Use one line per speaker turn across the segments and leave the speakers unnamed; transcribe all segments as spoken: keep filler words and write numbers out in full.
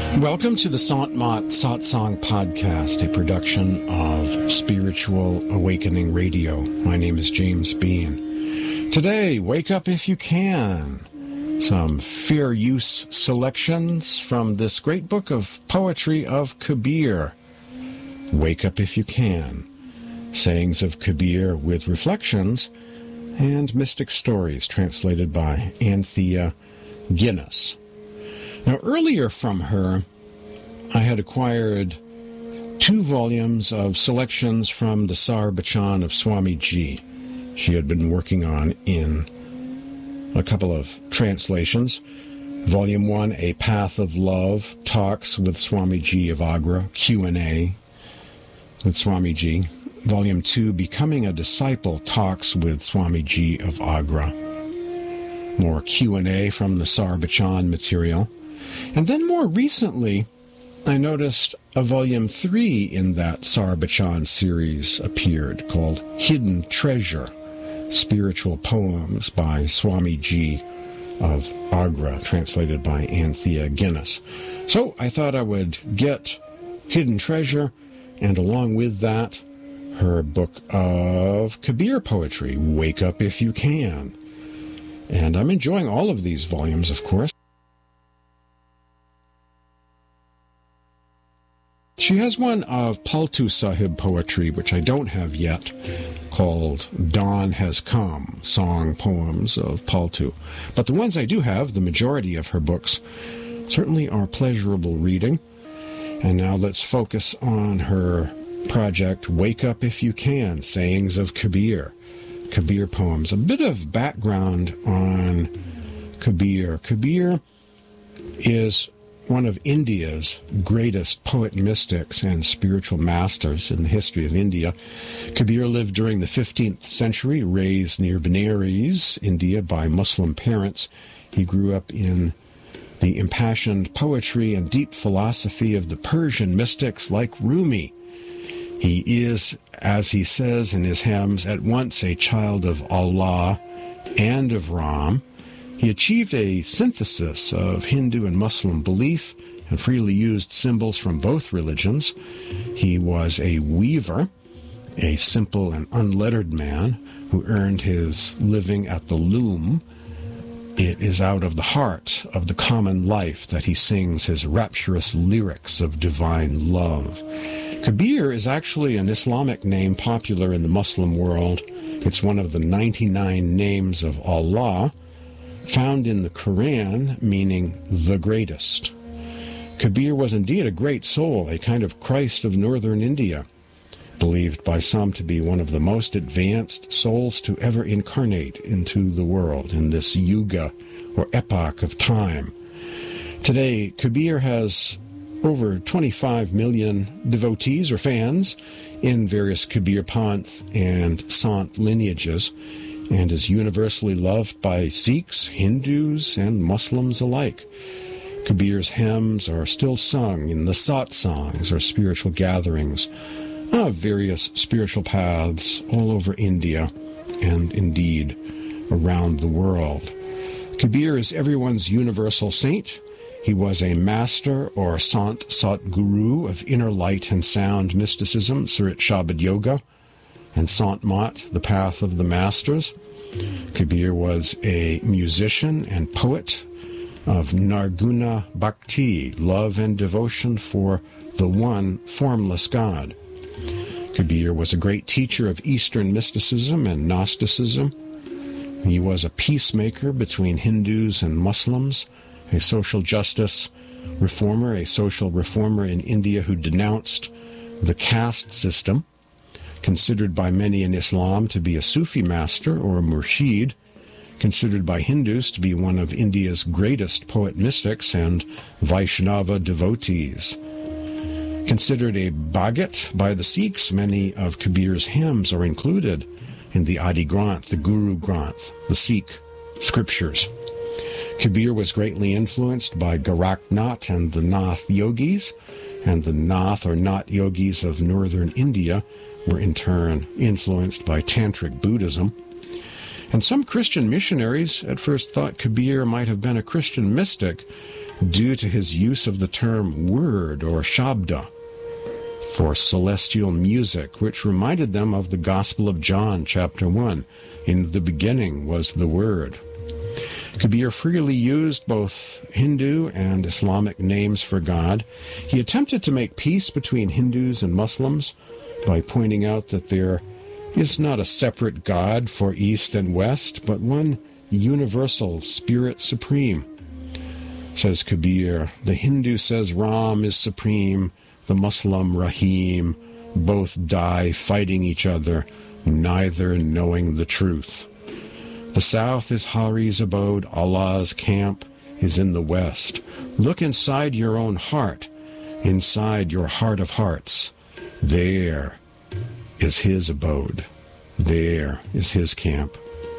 Welcome to the Sant Mat Satsang Podcast, a production of Spiritual Awakening Radio. My name is James Bean. Today, wake up if you can. Some fair use selections from this great book of poetry of Kabir. Wake up if you can. Sayings of Kabir with reflections and mystic stories translated by Anthea Guinness. Now, earlier from her, I had acquired two volumes of selections from the Sarbachan of Swamiji. She had been working on in a couple of translations. Volume one, A Path of Love, Talks with Swamiji of Agra, Q and A with Swamiji. Volume two, Becoming a Disciple, Talks with Swamiji of Agra. More Q and A from the Sarbachan material. And then more recently, I noticed a volume three in that Sarbachan series appeared called Hidden Treasure, Spiritual Poems by Swamiji of Agra, translated by Anthea Guinness. So I thought I would get Hidden Treasure, and along with that, her book of Kabir poetry, Wake Up If You Can. And I'm enjoying all of these volumes, of course. She has one of Paltu Sahib poetry, which I don't have yet, called Dawn Has Come, Song Poems of Paltu. But the ones I do have, the majority of her books, certainly are pleasurable reading. And now let's focus on her project, Wake Up If You Can, Sayings of Kabir, Kabir poems. A bit of background on Kabir. Kabir is one of India's greatest poet mystics and spiritual masters in the history of India. Kabir lived during the fifteenth century, raised near Benares, India, by Muslim parents. He grew up in the impassioned poetry and deep philosophy of the Persian mystics like Rumi. He is, as he says in his hymns, at once a child of Allah and of Ram. He achieved a synthesis of Hindu and Muslim belief and freely used symbols from both religions. He was a weaver, a simple and unlettered man who earned his living at the loom. It is out of the heart of the common life that he sings his rapturous lyrics of divine love. Kabir is actually an Islamic name popular in the Muslim world. It's one of the ninety-nine names of Allah, found in the Quran, meaning the greatest. Kabir was indeed a great soul, a kind of Christ of northern India, believed by some to be one of the most advanced souls to ever incarnate into the world in this yuga, or epoch of time. Today, Kabir has over twenty-five million devotees or fans in various Kabir Panth and Sant lineages, and is universally loved by Sikhs, Hindus, and Muslims alike. Kabir's hymns are still sung in the satsangs, or spiritual gatherings, of various spiritual paths all over India, and indeed around the world. Kabir is everyone's universal saint. He was a master or Sant Satguru of inner light and sound mysticism, Surat Shabad Yoga, and Sant Mat, the path of the masters. Kabir was a musician and poet of Narguna Bhakti, love and devotion for the one formless God. Kabir was a great teacher of Eastern mysticism and Gnosticism. He was a peacemaker between Hindus and Muslims, a social justice reformer, a social reformer in India who denounced the caste system, considered by many in Islam to be a Sufi master or a murshid, considered by Hindus to be one of India's greatest poet mystics and Vaishnava devotees. Considered a Bhagat by the Sikhs, many of Kabir's hymns are included in the Adi Granth, the Guru Granth, the Sikh scriptures. Kabir was greatly influenced by Goraknath and the Nath yogis, and the Nath or Nath yogis of northern India were in turn influenced by Tantric Buddhism. And some Christian missionaries at first thought Kabir might have been a Christian mystic, due to his use of the term word or shabda for celestial music, which reminded them of the Gospel of John, chapter one. In the beginning was the Word. Kabir freely used both Hindu and Islamic names for God. He attempted to make peace between Hindus and Muslims by pointing out that there is not a separate God for East and West, but one universal Spirit Supreme. Says Kabir, the Hindu says Ram is supreme, the Muslim Rahim, both die fighting each other, neither knowing the truth. The south is Hari's abode, Allah's camp is in the west. Look inside your own heart, inside your heart of hearts. There is his abode. There is his camp.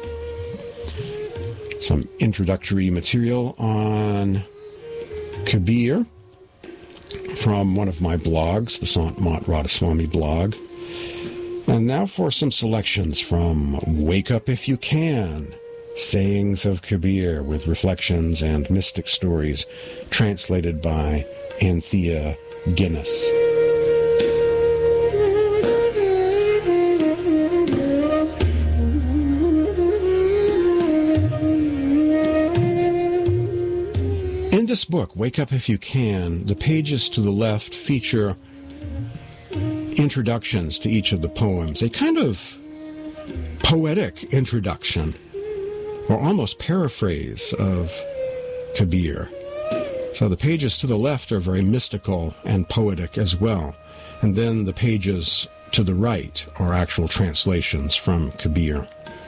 Some introductory material on Kabir from one of my blogs, the Sant Mat Radhaswami blog. And now for some selections from Wake Up If You Can, Sayings of Kabir with reflections and mystic stories, translated by Anthea Guinness. In this book, Wake Up If You Can, the pages to the left feature introductions to each of the poems, a kind of poetic introduction, or almost paraphrase of Kabir. So the pages to the left are very mystical and poetic as well, and then the pages to the right are actual translations from Kabir.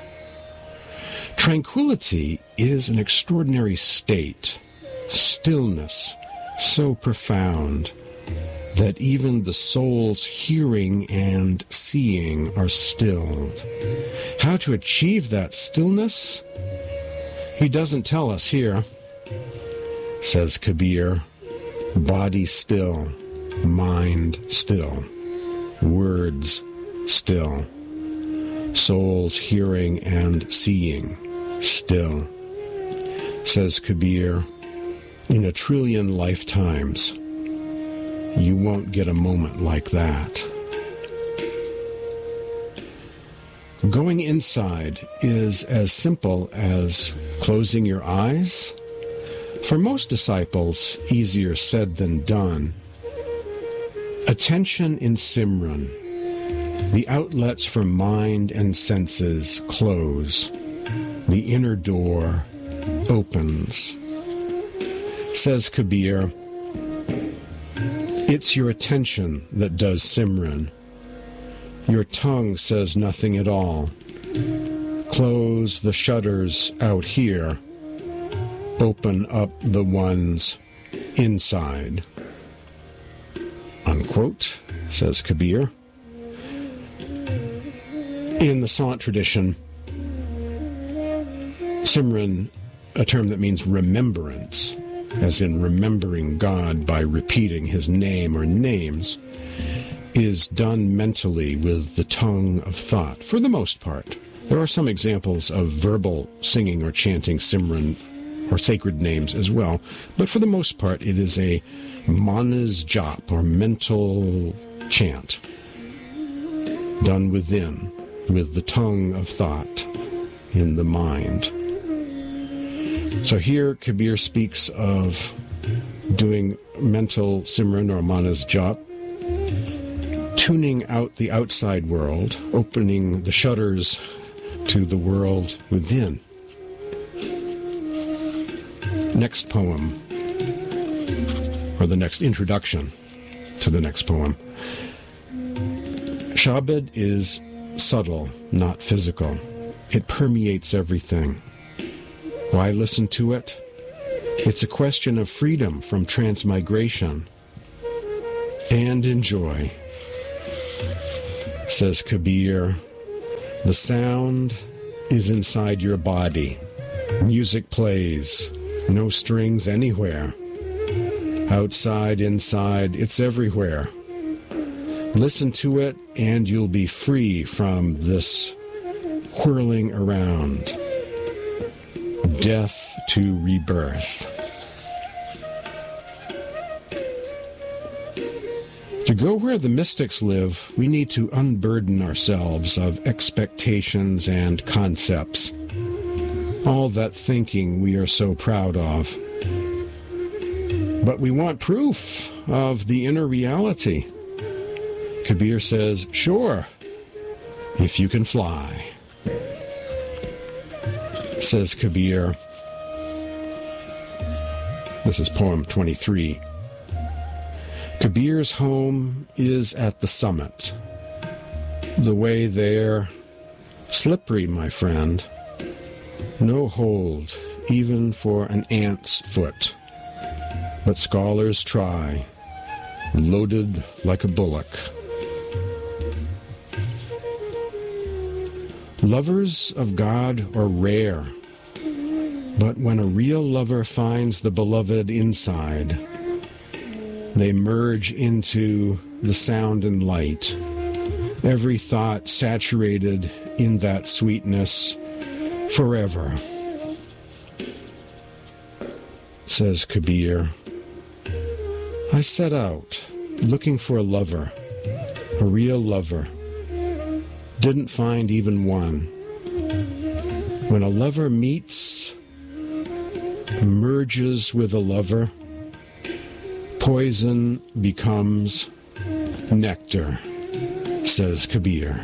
Tranquility is an extraordinary state, stillness so profound that even the soul's hearing and seeing are stilled. How to achieve that stillness? He doesn't tell us here. Says Kabir, body still, mind still, words still, soul's hearing and seeing still. Says Kabir, in a trillion lifetimes, you won't get a moment like that. Going inside is as simple as closing your eyes. For most disciples, easier said than done. Attention in Simran. The outlets for mind and senses close. The inner door opens. Says Kabir, it's your attention that does Simran. Your tongue says nothing at all. Close the shutters out here. Open up the ones inside. Unquote, says Kabir. In the Sant tradition, Simran, a term that means remembrance, as in remembering God by repeating his name or names, is done mentally with the tongue of thought, for the most part. There are some examples of verbal singing or chanting Simran or sacred names as well, but for the most part it is a manas jap, or mental chant, done within, with the tongue of thought in the mind. So here Kabir speaks of doing mental Simran or manas jap, tuning out the outside world, opening the shutters to the world within. Next poem, or the next introduction to the next poem. Shabad is subtle, not physical. It permeates everything. Why listen to it? It's a question of freedom from transmigration. And enjoy. Says Kabir, the sound is inside your body. Music plays, no strings anywhere. Outside, inside, it's everywhere. Listen to it and you'll be free from this whirling around. Death to rebirth. To go where the mystics live, we need to unburden ourselves of expectations and concepts, all that thinking we are so proud of. But we want proof of the inner reality. Kabir says, sure, if you can fly. Says Kabir, this is poem twenty-three. Kabir's home is at the summit. The way there, slippery, my friend. No hold, even for an ant's foot. But scholars try, loaded like a bullock. Lovers of God are rare, but when a real lover finds the beloved inside, they merge into the sound and light, every thought saturated in that sweetness forever. Says Kabir, I set out looking for a lover, a real lover. Didn't find even one. When a lover meets, merges with a lover, poison becomes nectar, says Kabir.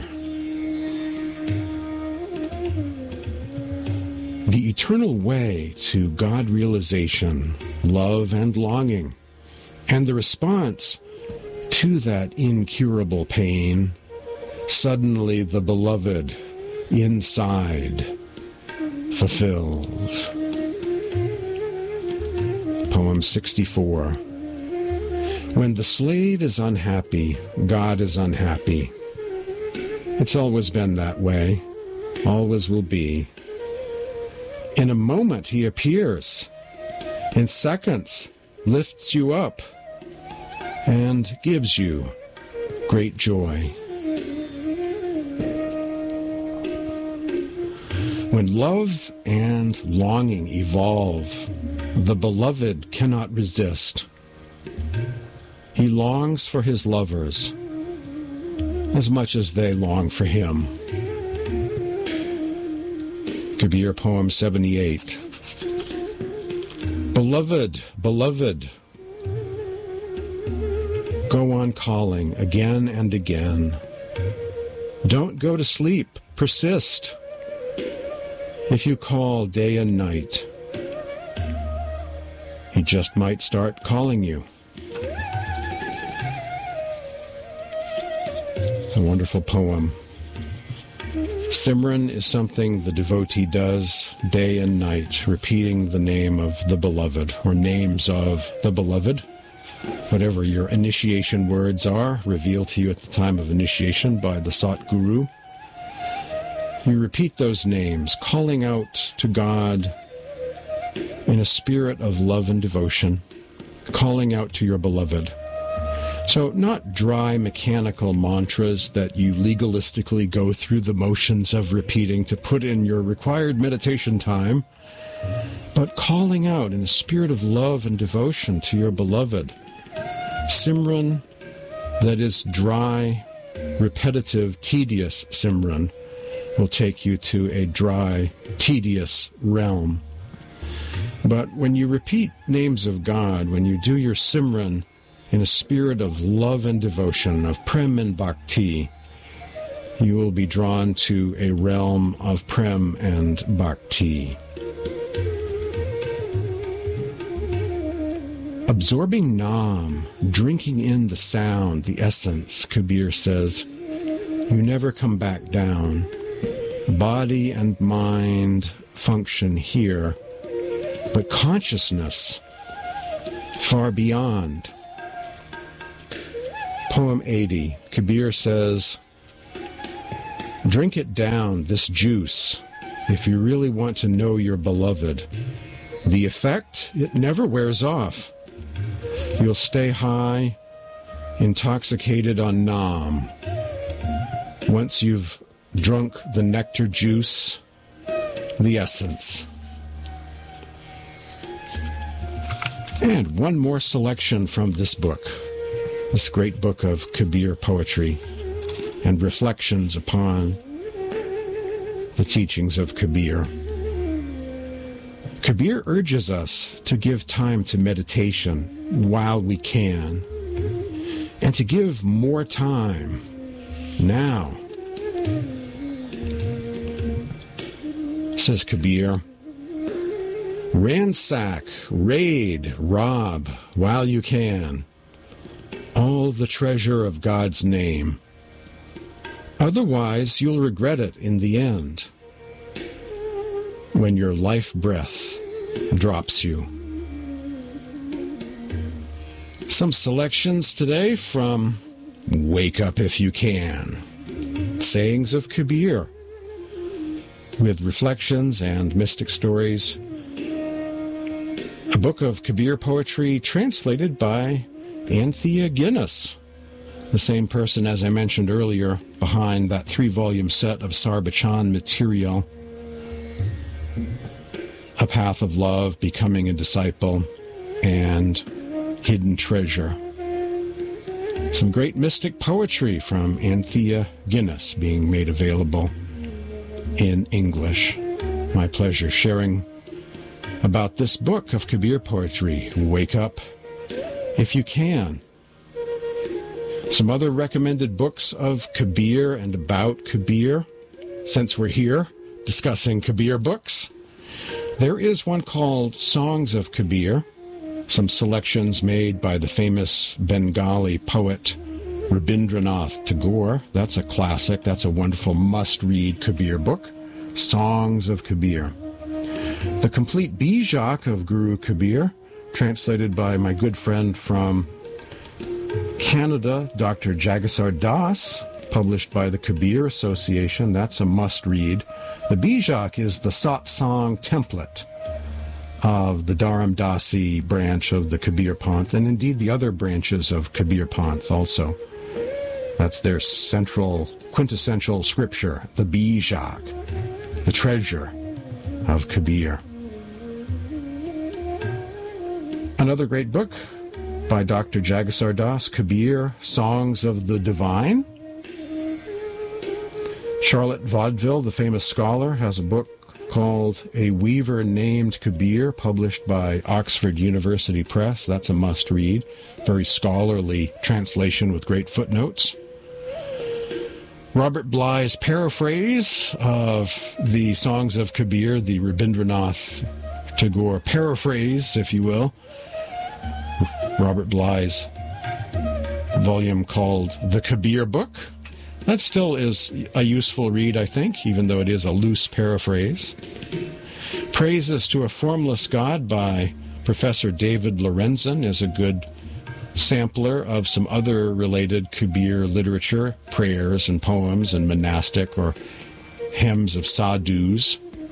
The eternal way to God realization, love and longing, and the response to that incurable pain, suddenly the beloved inside fulfilled. Poem sixty-four. When the slave is unhappy, God is unhappy. It's always been that way, always will be. In a moment he appears, in seconds lifts you up, and gives you great joy. When love and longing evolve, the beloved cannot resist. He longs for his lovers as much as they long for him. Kabir, poem seventy-eight. Beloved, beloved, go on calling again and again. Don't go to sleep, persist. If you call day and night, he just might start calling you. A wonderful poem. Simran is something the devotee does day and night, repeating the name of the beloved, or names of the beloved. Whatever your initiation words are, revealed to you at the time of initiation by the Sat Guru. You repeat those names, calling out to God in a spirit of love and devotion, calling out to your beloved. So not dry mechanical mantras that you legalistically go through the motions of repeating to put in your required meditation time, but calling out in a spirit of love and devotion to your beloved. Simran that is dry, repetitive, tedious Simran will take you to a dry, tedious realm. But when you repeat names of God, when you do your Simran in a spirit of love and devotion, of Prem and Bhakti, you will be drawn to a realm of Prem and Bhakti. Absorbing Nam, drinking in the sound, the essence, Kabir says, you never come back down. Body and mind function here, but consciousness far beyond. Poem eighty, Kabir says, drink it down, this juice, if you really want to know your beloved. The effect, it never wears off. You'll stay high, intoxicated on Nam. Once you've drunk the nectar juice, the essence. And one more selection from this book. this great book of Kabir poetry and reflections upon the teachings of Kabir. Kabir urges us to give time to meditation while we can, and to give more time now. Says Kabir, ransack, raid, rob while you can all the treasure of God's name. Otherwise, you'll regret it in the end, when your life breath drops you. Some selections today from Wake Up If You Can, sayings of Kabir, with reflections and mystic stories. A book of Kabir poetry translated by Anthea Guinness, the same person, as I mentioned earlier, behind that three-volume set of Sarbachan material, A Path of Love, Becoming a Disciple, and Hidden Treasure. Some great mystic poetry from Anthea Guinness being made available in English. My pleasure sharing about this book of Kabir poetry, Wake Up If You Can. Some other recommended books of Kabir and about Kabir, since we're here discussing Kabir books. There is one called Songs of Kabir, some selections made by the famous Bengali poet Rabindranath Tagore. That's a classic. That's a wonderful must-read Kabir book, Songs of Kabir. The Complete Bijak of Guru Kabir, translated by my good friend from Canada, Doctor Jagisar Das, published by the Kabir Association. That's a must-read. The Bijak is the satsang template of the Dharam Dasi branch of the Kabir Panth, and indeed the other branches of Kabir Panth also. That's their central, quintessential scripture, the Bijak, the treasure of Kabir. Another great book by Doctor Jagisar Das, Kabir, Songs of the Divine. Charlotte Vaudeville, the famous scholar, has a book called A Weaver Named Kabir, published by Oxford University Press. That's a must-read. Very scholarly translation with great footnotes. Robert Bly's paraphrase of the Songs of Kabir, the Rabindranath Tagore paraphrase, if you will. Robert Bly's volume called The Kabir Book. That still is a useful read, I think, even though it is a loose paraphrase. Praises to a Formless God by Professor David Lorenzen is a good sampler of some other related Kabir literature, prayers and poems and monastic or hymns of sadhus.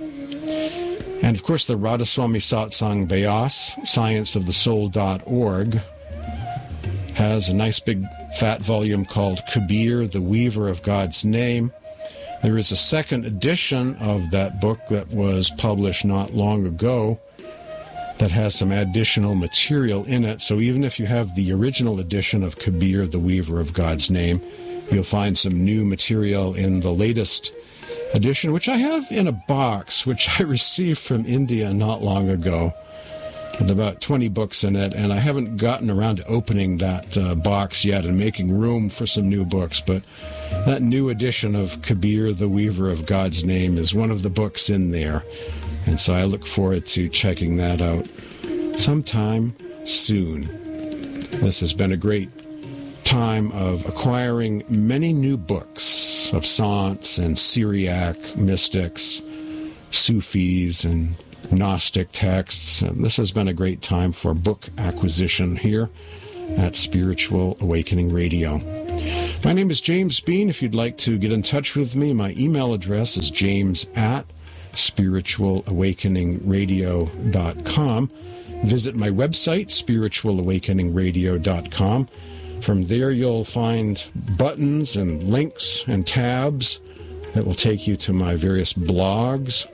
And, of course, the Radhaswami Satsang Bayas, science of the soul dot org, has a nice big fat volume called Kabir, the Weaver of God's Name. There is a second edition of that book that was published not long ago that has some additional material in it. So even if you have the original edition of Kabir, the Weaver of God's Name, you'll find some new material in the latest edition, which I have in a box, which I received from India not long ago, with about twenty books in it, and I haven't gotten around to opening that uh, box yet and making room for some new books, but that new edition of Kabir, the Weaver of God's Name, is one of the books in there, and so I look forward to checking that out sometime soon. This has been a great time of acquiring many new books of Sants and Syriac mystics, Sufis, and Gnostic texts. And this has been a great time for book acquisition here at Spiritual Awakening Radio. My name is James Bean. If you'd like to get in touch with me, my email address is james at spiritual awakening radio dot com. Visit my website, spiritual awakening radio dot com. From there, you'll find buttons and links and tabs that will take you to my various blogs,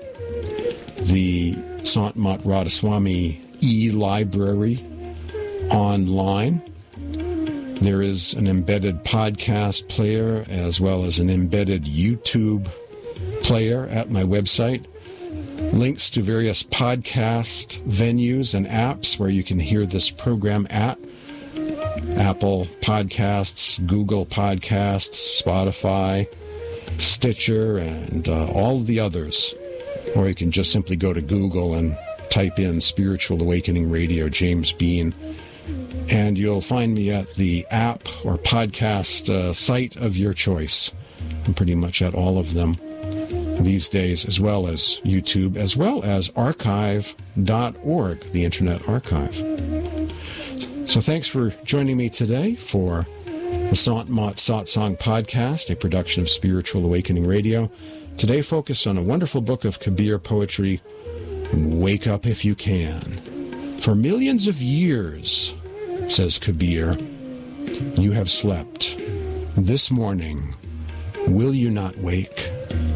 the Sant Mat Radhaswami e-library online, There is an embedded podcast player as well as an embedded YouTube player at my website. Links to various podcast venues and apps where you can hear this program at. Apple Podcasts, Google Podcasts, Spotify, Stitcher, and uh, all of the others. Or you can just simply go to Google and type in Spiritual Awakening Radio, James Bean, and you'll find me at the app or podcast uh, site of your choice. I'm pretty much at all of them these days, as well as YouTube, as well as archive dot org, the Internet Archive. So thanks for joining me today for the Sant Mat Satsang podcast, a production of Spiritual Awakening Radio. Today focused on a wonderful book of Kabir poetry, Wake Up If You Can. For millions of years, says Kabir, you have slept. This morning, will you not wake?